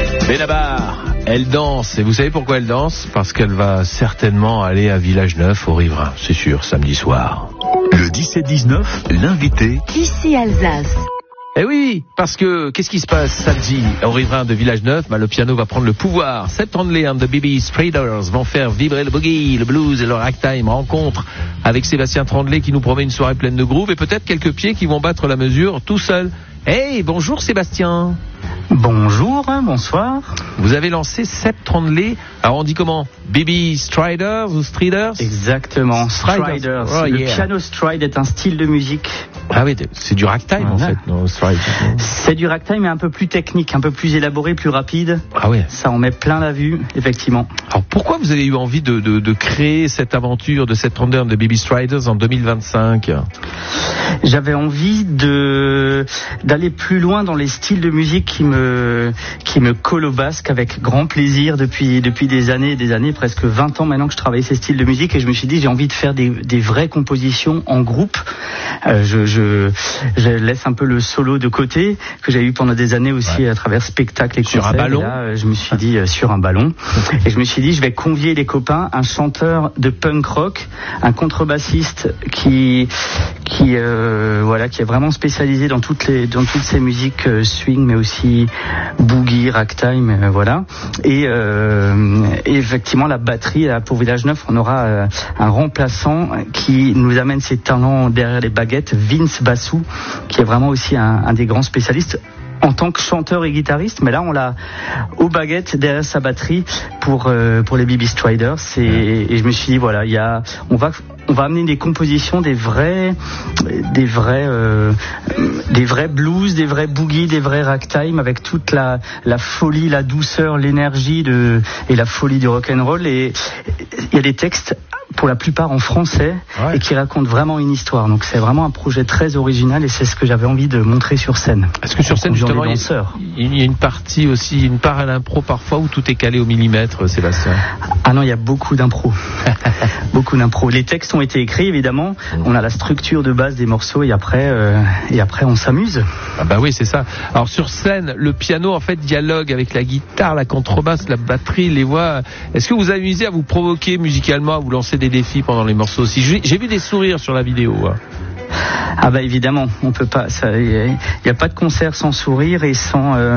Benabar, elle danse. Et vous savez pourquoi elle danse? Parce qu'elle va certainement aller à Village Neuf au Riverain, c'est sûr, samedi soir. Le 17-19, l'invité. Ici Alsace. Eh oui, parce que qu'est-ce qui se passe samedi au Riverain de Village Neuf? Le piano va prendre le pouvoir. Seb Trondley and the BB Straders vont faire vibrer le boogie, le blues et le ragtime. Rencontre avec Sébastien Trondley qui nous promet une soirée pleine de groove et peut-être quelques pieds qui vont battre la mesure tout seuls. Hey, bonjour Sébastien. Bonjour, bonsoir. Vous avez lancé Seb Trondley. Alors on dit comment? BB Striders ou Striders? Exactement, Striders. Oh, le yeah. piano stride est un style de musique. Ah oui, c'est du ragtime en fait, non, stride. C'est du ragtime mais un peu plus technique, un peu plus élaboré, plus rapide. Ah oui. Ça en met plein la vue, effectivement. Alors pourquoi vous avez eu envie de créer cette aventure de Seb Trondley de BB Striders en 2025? J'avais envie d'aller plus loin dans les styles de musique qui me collent au basque avec grand plaisir depuis des années, presque 20 ans maintenant que je travaille ces styles de musique, et je me suis dit j'ai envie de faire des vraies compositions en groupe. Je laisse un peu le solo de côté que j'ai eu pendant des années aussi à travers spectacles et concerts. Sur un ballon. Et là, je me suis dit sur un ballon, et je me suis dit je vais convier les copains, un chanteur de punk rock, un contrebassiste qui est vraiment spécialisé dans toutes ces musiques swing, mais aussi boogie, ragtime, voilà. Et effectivement, la batterie là, pour Village Neuf, on aura un remplaçant qui nous amène ses talents derrière les baguettes, Vince Bassou, qui est vraiment aussi un des grands spécialistes en tant que chanteur et guitariste, mais là on l'a aux baguettes derrière sa batterie pour les BB Striders, et je me suis dit voilà, on va amener des compositions, des vrais blues, des vrais boogies, des vrais ragtime, avec toute la folie, la douceur, l'énergie et la folie du rock'n'roll. Et il y a des textes pour la plupart en français, et qui racontent vraiment une histoire. Donc c'est vraiment un projet très original, et c'est ce que j'avais envie de montrer sur scène. Est-ce que sur scène justement il y a une partie aussi, une part à l'impro parfois, où tout est calé au millimètre, Sébastien? Ah non, il y a beaucoup d'impro. Beaucoup d'impro. Les textes ont été écrits évidemment, on a la structure de base des morceaux, et après on s'amuse. Ah bah oui, c'est ça. Alors sur scène, le piano en fait dialogue avec la guitare, la contrebasse, la batterie, les voix. Est-ce que vous amusez à vous provoquer musicalement, à vous lancer des défis pendant les morceaux aussi? J'ai vu des sourires sur la vidéo. Ah bah évidemment, on peut pas. Il y a pas de concert sans sourire et sans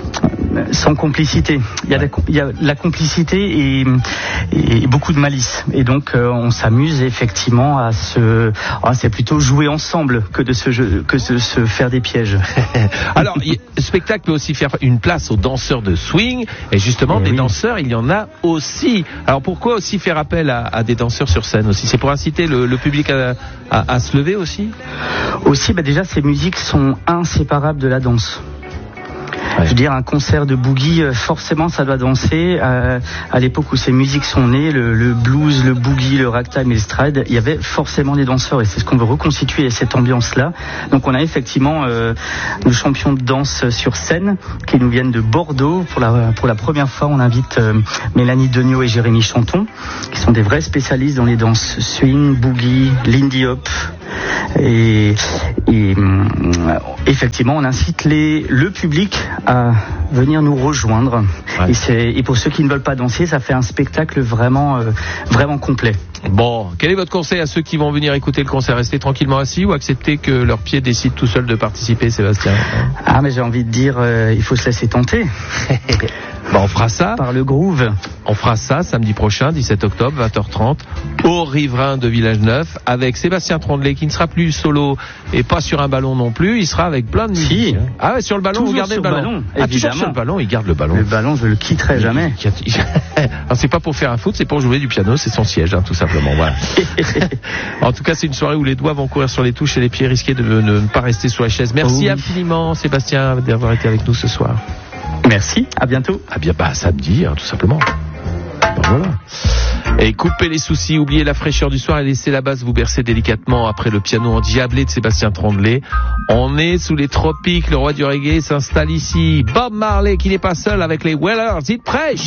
complicité. Il y a la complicité et beaucoup de malice. Et donc on s'amuse effectivement à c'est plutôt jouer ensemble que de se faire des pièges. Alors, le spectacle peut aussi faire une place aux danseurs de swing, et justement des danseurs, il y en a aussi. Alors pourquoi aussi faire appel à des danseurs sur scène aussi? C'est pour inciter le public à se lever aussi? Aussi, déjà ces musiques sont inséparables de la danse. Je veux dire, un concert de boogie, forcément ça doit danser. À l'époque où ces musiques sont nées, le blues, le boogie, le ragtime et le stride, il y avait forcément des danseurs, et c'est ce qu'on veut reconstituer, cette ambiance-là. Donc on a effectivement nos champions de danse sur scène qui nous viennent de Bordeaux. Pour la première fois, on invite Mélanie Degnaud et Jérémy Chanton, qui sont des vrais spécialistes dans les danses swing, boogie, lindy hop. Et effectivement, on incite le public à venir nous rejoindre. Et pour ceux qui ne veulent pas danser, ça fait un spectacle vraiment complet. Bon, quel est votre conseil à ceux qui vont venir écouter le concert? Rester tranquillement assis ou accepter que leur pied décide tout seul de participer, Sébastien? Ah, mais j'ai envie de dire, il faut se laisser tenter. Bon, on fera ça. Par le groove. On fera ça samedi prochain, 17 octobre, 20h30, au Riverain de Village Neuf, avec Sébastien Trondley, qui ne sera plus solo et pas sur un ballon non plus. Il sera avec plein de musique. Si. Ah ouais, sur le ballon, toujours vous gardez le ballon. Évidemment. Toujours sur le ballon, il garde le ballon. Le ballon, je le quitterai jamais. Alors, c'est pas pour faire un foot, c'est pour jouer du piano, c'est son siège, tout simplement. Voilà. En tout cas, c'est une soirée où les doigts vont courir sur les touches et les pieds risqués de ne pas rester sous la chaise. Merci infiniment, Sébastien, d'avoir été avec nous ce soir. Merci, à bientôt. Samedi, tout simplement. Voilà. Et coupez les soucis, oubliez la fraîcheur du soir et laissez la basse vous bercer délicatement après le piano endiablé de Sébastien Trondley. On est sous les tropiques, le roi du reggae s'installe ici. Bob Marley qui n'est pas seul avec les Wailers, il prêche.